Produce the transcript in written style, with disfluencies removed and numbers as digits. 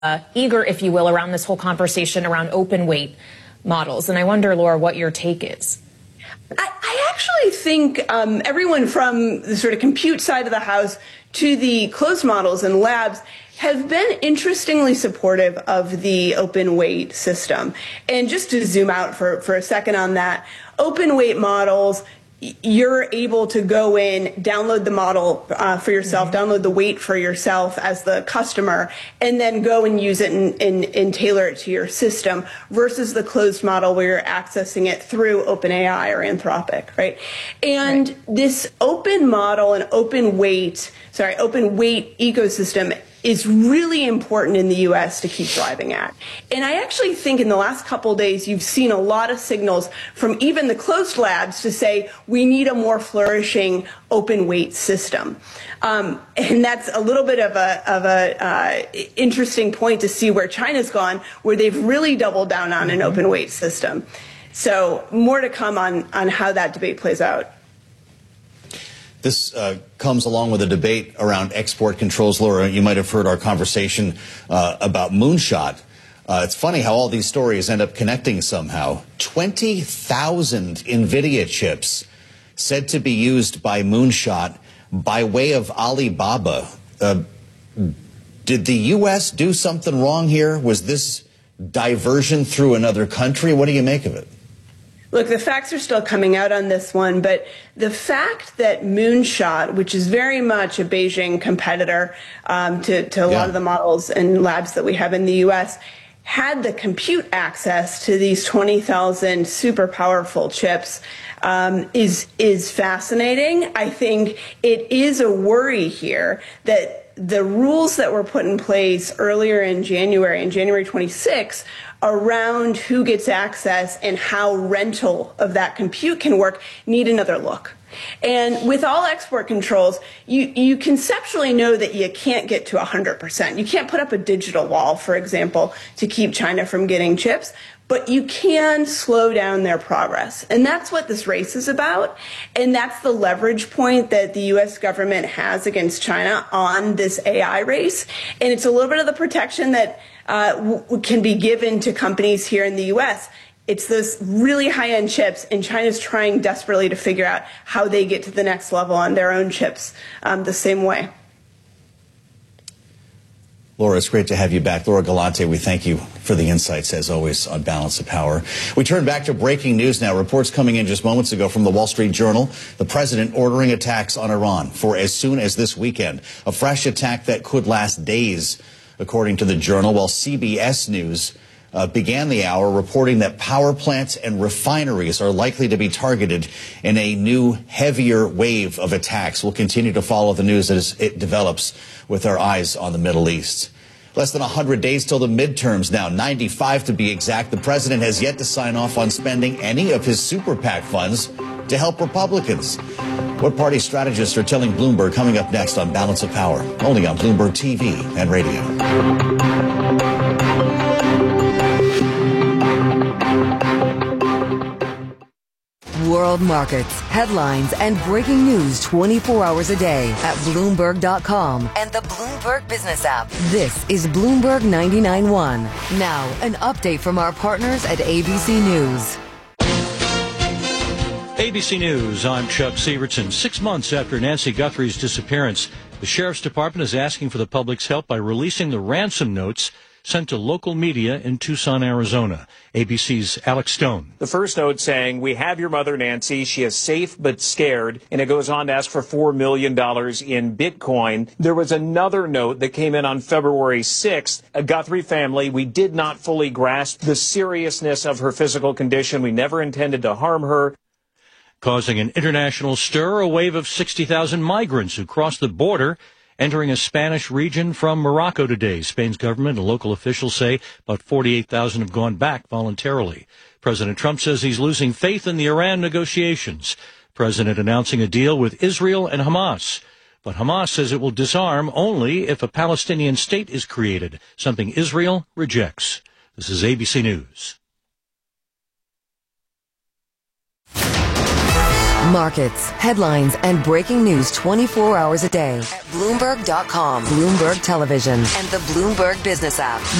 eager, if you will, around this whole conversation around open weight models. And I wonder, Laura, what your take is. I actually think everyone from the sort of compute side of the house to the closed models and labs have been interestingly supportive of the open weight system. And just to zoom out for a second on that, open weight models, you're able to go in, download the model for yourself, download the weight for yourself as the customer, and then go and use it and tailor it to your system, versus the closed model where you're accessing it through OpenAI or Anthropic, right? And this open model and open weight ecosystem is really important in the U.S. to keep driving at. And I actually think in the last couple of days, you've seen a lot of signals from even the closed labs to say we need a more flourishing open weight system. And that's a little bit of a interesting point to see where China's gone, where they've really doubled down on an open weight system. So more to come on how that debate plays out. This comes along with a debate around export controls. Laura, you might have heard our conversation about Moonshot. It's funny how all these stories end up connecting somehow. 20,000 NVIDIA chips said to be used by Moonshot by way of Alibaba. Did the U.S. do something wrong here? Was this diversion through another country? What do you make of it? Look, the facts are still coming out on this one, but the fact that Moonshot, which is very much a Beijing competitor to a lot of the models and labs that we have in the U.S., had the compute access to these 20,000 super powerful chips is fascinating. I think it is a worry here that the rules that were put in place earlier in January 26, around who gets access and how rental of that compute can work, need another look. And with all export controls, you conceptually know that you can't get to 100%. You can't put up a digital wall, for example, to keep China from getting chips, but you can slow down their progress. And that's what this race is about. And that's the leverage point that the U.S. government has against China on this AI race. And it's a little bit of the protection that can be given to companies here in the U.S. It's those really high-end chips, and China's trying desperately to figure out how they get to the next level on their own chips the same way. Laura, it's great to have you back. Laura Galante, we thank you for the insights, as always, on Balance of Power. We turn back to breaking news now. Reports coming in just moments ago from the Wall Street Journal. The president ordering attacks on Iran for as soon as this weekend. A fresh attack that could last days, according to the Journal, while CBS News began the hour reporting that power plants and refineries are likely to be targeted in a new, heavier wave of attacks. We'll continue to follow the news as it develops with our eyes on the Middle East. Less than 100 days till the midterms now, 95 to be exact. The president has yet to sign off on spending any of his super PAC funds to help Republicans. What party strategists are telling Bloomberg? Coming up next on Balance of Power, only on Bloomberg TV and radio. World markets, headlines, and breaking news 24 hours a day at Bloomberg.com and the Bloomberg Business app. This is Bloomberg 99.1. Now, an update from our partners at ABC News. ABC News, I'm Chuck Sievertson. 6 months after Nancy Guthrie's disappearance, the Sheriff's Department is asking for the public's help by releasing the ransom notes sent to local media in Tucson, Arizona. ABC's Alex Stone. The first note saying, "We have your mother, Nancy. She is safe but scared." And it goes on to ask for $4 million in Bitcoin. There was another note that came in on February 6th. A Guthrie family, we did not fully grasp the seriousness of her physical condition. We never intended to harm her. Causing an international stir, a wave of 60,000 migrants who crossed the border entering a Spanish region from Morocco today. Spain's government and local officials say about 48,000 have gone back voluntarily. President Trump says he's losing faith in the Iran negotiations. President announcing a deal with Israel and Hamas. But Hamas says it will disarm only if a Palestinian state is created, something Israel rejects. This is ABC News. Markets, headlines, and breaking news 24 hours a day at Bloomberg.com, Bloomberg Television, and the Bloomberg Business app.